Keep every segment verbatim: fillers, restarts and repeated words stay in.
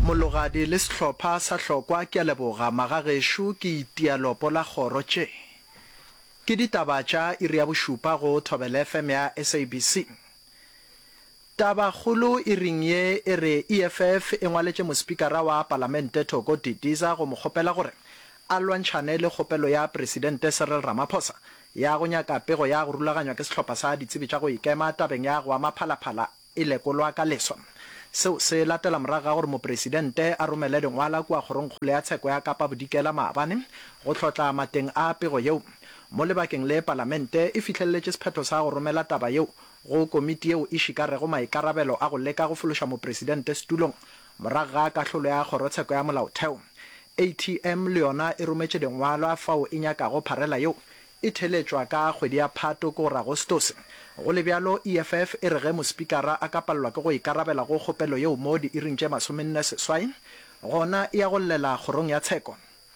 Mologadi le sehlopha sa hlokwa ke a leboga magagesho ke itialopo la kgoro tše. Ke ditaba tša iri ya bošupa go Thobela F M ya S A B C. Taba kgolo e ring ye e re E F F e ngwaletše mospikara wa Palamente Thoko Didiza go mo kgopela gore a lwantšhane le kgopelo ya Presidente Cyril Ramaphosa ya go nyaka pego ya go rulaganywa ke sehlopha sa ditsebi tša go ikema tabeng ya go ama phalaphala e lekolwa ka leswa. Seo se latela moraga gore mopresidente a romele dingwala kua kgorongkgolo ya tsheko ya Kapa Bodikela maabane go tlotla mateng a pego yeo. Mo lebakeng le Palamente e fihlelletše sephetho sa go romela taba yeo go komiti yeo e šikarego maikarabelo a go leka go fološa mopresidente setulong moraga ka hlolo ya kgorotsheko ya molaotheo. A T M le yona e rometše dingwalwa fao e nyakago pharela yeo e theletšwa ka kgwedi ya Phato ko Agostose. Go le bjalo E F F e re ge mospikara a ka palelwa ke go ikarabela go kgopelo yeo mo diiring tše masomenne seswai gona e ya go llela kgorong ya tsheko.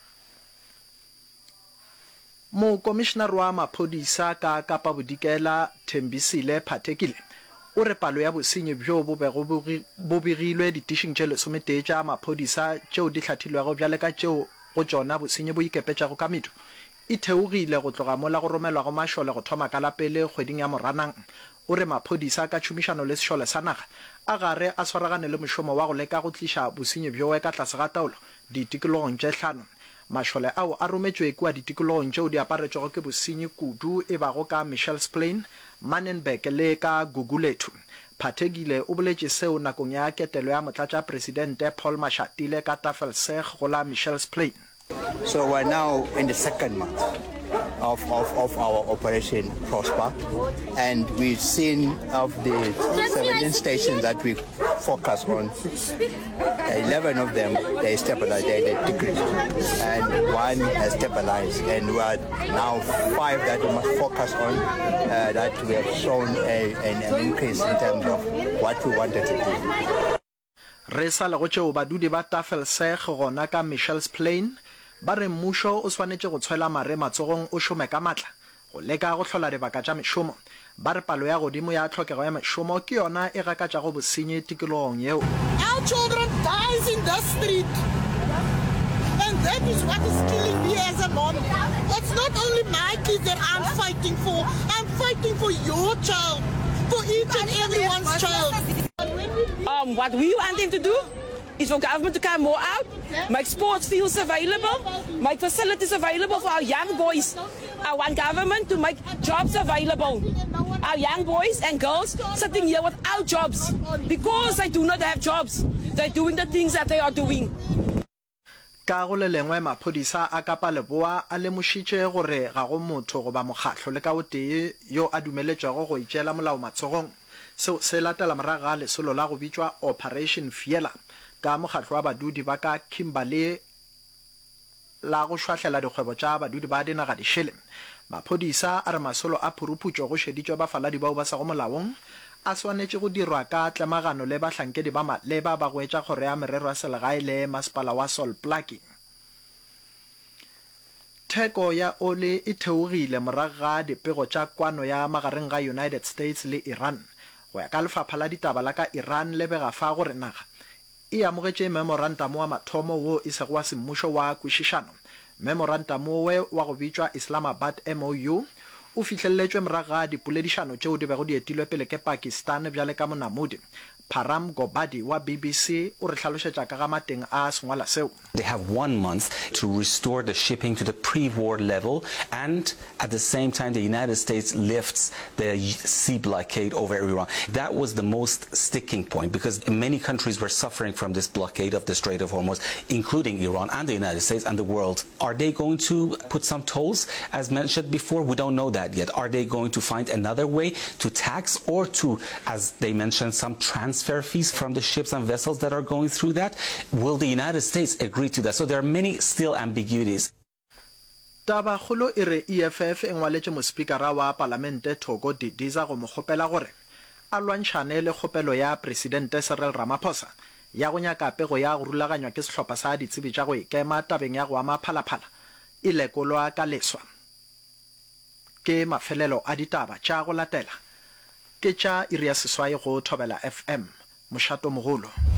Mokomišenare wa maphodisa ka Kapa Bodikela Thembisile Phathekile o re palo ya bosenyi bjo bo bego bo begilwe ditišing tše lesometee tša maphodisa tšeo di hlathilwego bjale ka tšeo go tšona bosenyi bo ikepetšago ka medu e theogile go tloga mola go romelwa go mašole go thoma ka lapele kgweding ya Moranang. O re maphodisa ka tšhomišano le sešole sa naga a gare a swaragane le mošomo wa go leka go tliša bosenyi bjoe ka tlase ga taolo ditikologong tše hlano. Mašole ao a rometšwe kua ditikologong tšeo di aparetšego ke bosenyi kudu e bago ka Mitchells Plain, Manenberg le ka Gugulethu. Phathekile o boletše seo nakong ya ketelo ya motlatša presidente Paul Mashatile ka Tafelberg go la Mitchells Plain. So we're now in the second month of, of, of our Operation Prosper, and we've seen of the seventeen stations that we focus on, eleven of them, they stabilized, they decreased, and one has stabilized, and we are now five that we must focus on, uh, that we have shown a, an, an increase in terms of what we wanted to do. Re sa le go tšeo badudi ba Tafelberg gona ka Mitchells Plain ba re mmušo o swanetše go tshwela mare matsogong o šome ka matla go leka go hlola dibaka tša mešomo. Ba re palo ya godimo ya tlhokego ya mešomo ke yona e gakatšago bosenyi tikologong yeo. Our children dies in the street, and that is what is killing me as a mom. It's not only my kids that I'm fighting for, I'm fighting for your child, for each and everyone's child. Um, what we want them to do is for government to come more out, make sports fields available, make facilities available for our young boys. I want government to make jobs available. Our young boys and girls sitting here without jobs because they do not have jobs. They're doing the things that they are doing. Ka go le lengwe maphodisa a Kapa Leboa a lemošitše gore ga go motho goba mokgatlo le ka o tee yo a dumeletšego go itšeela molao matsogong. Seo se latela moraga lesolo la go bitšwa Operation Fiela ka mokgatlo wa badudi ba ka Kimberley la go šwahlela dikgwebo tša badudi ba dinaga di šele. Maphodisa a re masolo a phuruputšo go šeditšwe bafaladi bao ba sa go molaong a swanetše go dirwa ka tlemagano le bahlankedi ba maleba ba go etša kgoro ya merero ya selegae le masepala wa Sol Plaatje. Theko ya ole e theogile morago ga dipego tša kwano ya magareng ga United States le Iran. Go ya ka lefapha la ditaba la ka Iran le bega fa gore naga e amogetše memorandum wa mathomo wo e sego wa semmušo wa kwešišano. Memorandum we wa go bitšwa Islamabad M O U o fihlelletšwe morago ga dipoledišano tšeo di bego di etilwe pele ke Pakistan bjale ka monamodi. Param Gobadi wa B B C o re hlalošetša ka ga mateng a sengwala seo. They have one month to restore the shipping to the pre-war level, and at the same time the United States lifts the sea blockade over Iran. That was the most sticking point because many countries were suffering from this blockade of the Strait of Hormuz, including Iran and the United States and the world. Are they going to put some tolls, as mentioned before? We don't know that yet. Are they going to find another way to tax or to, as they mentioned, some transfer fees from the ships and vessels that are going through that? Will the United States agree to that? So there are many still ambiguities. Taba kgolo e re E F F e ngwaletše mospikara wa Palamente Thoko Didiza go mo kgopela gore a lwantšhane le kgopelo ya Presidente Cyril Ramaphosa ya go nyaka pego ya go rulaganywa ke sehlopha sa ditsebi tša go ikema tabeng ya go ama phalaphala e lekolwa ka leswa. Ke mafelelo a ditaba tša go latela ke tša iri ya seswai go Thobela F M. Mošato mogolo.